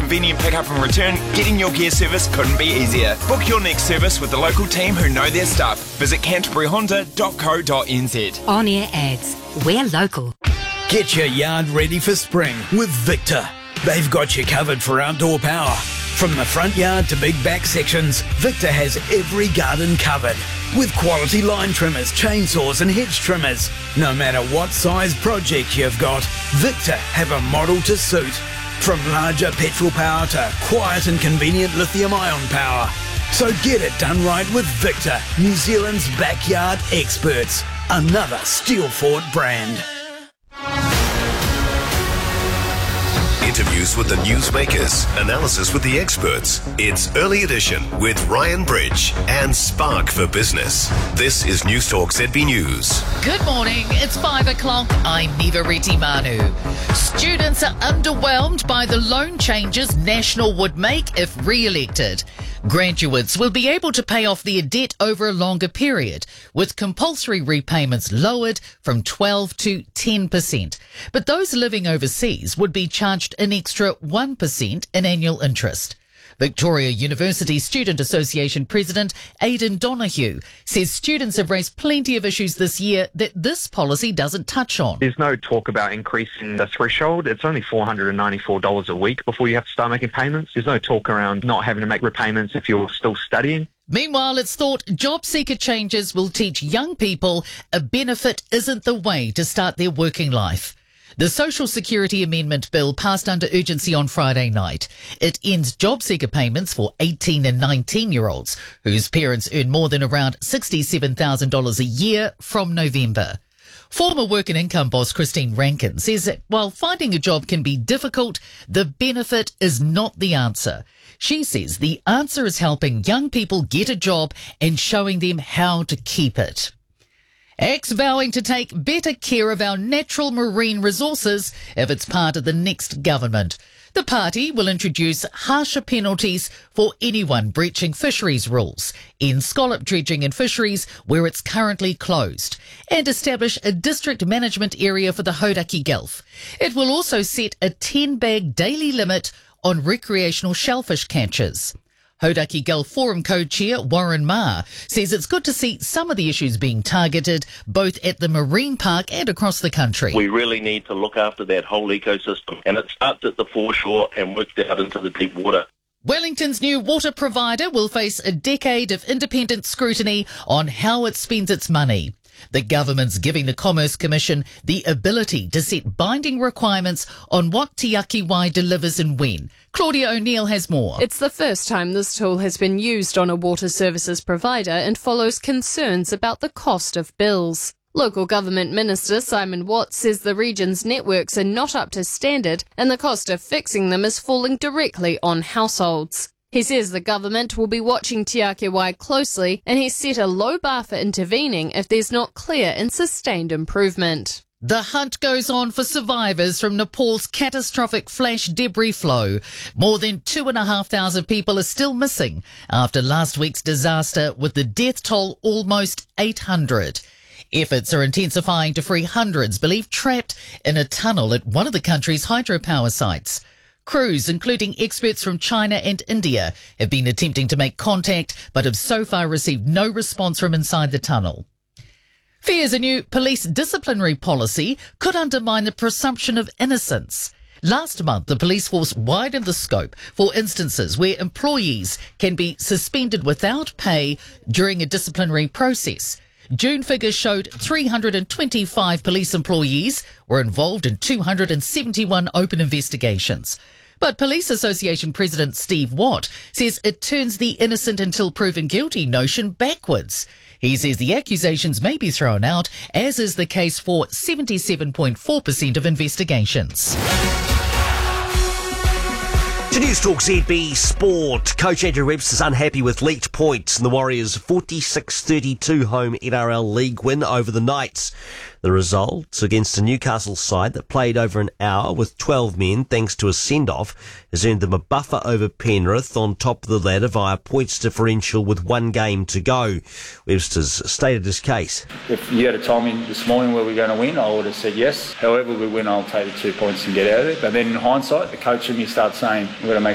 convenient pickup and return, getting your gear service couldn't be easier. Book your next service with the local team who know their stuff. Visit canterburyhonda.co.nz. On air ads. We're local. Get your yard ready for spring with Victor. They've got you covered for outdoor power. From the front yard to big back sections, Victor has every garden covered. With quality line trimmers, chainsaws and hedge trimmers. No matter what size project you've got, Victor have a model to suit. From larger petrol power to quiet and convenient lithium-ion power. So get it done right with Victor, New Zealand's backyard experts. Another Steelfort brand. Interviews with the newsmakers, analysis with the experts. It's Early Edition with Ryan Bridge and Spark for Business. This is News Talk ZB News. Good morning, it's 5 o'clock. I'm Niva Reti-Manu. Students are underwhelmed by the loan changes National would make if re-elected. Graduates will be able to pay off their debt over a longer period, with compulsory repayments lowered from 12 to 10%. But those living overseas would be charged an extra 1% in annual interest. Victoria University Student Association President Aidan Donoghue says students have raised plenty of issues this year that this policy doesn't touch on. There's no talk about increasing the threshold. It's only $494 a week before you have to start making payments. There's no talk around not having to make repayments if you're still studying. Meanwhile, it's thought job seeker changes will teach young people a benefit isn't the way to start their working life. The Social Security Amendment Bill passed under urgency on Friday night. It ends job seeker payments for 18 and 19-year-olds whose parents earn more than around $67,000 a year from November. Former Work and Income boss Christine Rankin says that while finding a job can be difficult, the benefit is not the answer. She says the answer is helping young people get a job and showing them how to keep it. ACT's vowing to take better care of our natural marine resources if it's part of the next government. The party will introduce harsher penalties for anyone breaching fisheries rules, end scallop dredging in fisheries where it's currently closed, and establish a district management area for the Hauraki Gulf. It will also set a 10-bag daily limit on recreational shellfish catches. Hauraki Gulf Forum co-chair Warren Ma says it's good to see some of the issues being targeted both at the marine park and across the country. We really need to look after that whole ecosystem, and it starts at the foreshore and works out into the deep water. Wellington's new water provider will face a decade of independent scrutiny on how it spends its money. The government's giving the Commerce Commission the ability to set binding requirements on what Te Aki Wai delivers and when. Claudia O'Neill has more. It's the first time this tool has been used on a water services provider and follows concerns about the cost of bills. Local Government Minister Simon Watts says the region's networks are not up to standard and the cost of fixing them is falling directly on households. He says the government will be watching Te Aki Wai closely and he's set a low bar for intervening if there's not clear and sustained improvement. The hunt goes on for survivors from Nepal's catastrophic flash debris flow. More than 2,500 people are still missing after last week's disaster, with the death toll almost 800. Efforts are intensifying to free hundreds believed trapped in a tunnel at one of the country's hydropower sites. Crews, including experts from China and India, have been attempting to make contact but have so far received no response from inside the tunnel. Fears a new police disciplinary policy could undermine the presumption of innocence. Last month, the police force widened the scope for instances where employees can be suspended without pay during a disciplinary process. June figures showed 325 police employees were involved in 271 open investigations. But Police Association President Steve Watt says it turns the innocent until proven guilty notion backwards. He says the accusations may be thrown out, as is the case for 77.4% of investigations. To News Talk ZB Sport, Coach Andrew Webster's unhappy with leaked points in the Warriors' 46-32 home NRL League win over the Knights. The result against a Newcastle side that played over an hour with 12 men thanks to a send-off has earned them a buffer over Penrith on top of the ladder via points differential with one game to go. Webster's stated his case. If you had told me this morning where we're going to win, I would have said yes. However we win, I'll take the 2 points and get out of it. But then in hindsight, the coach and me starts saying we've got to make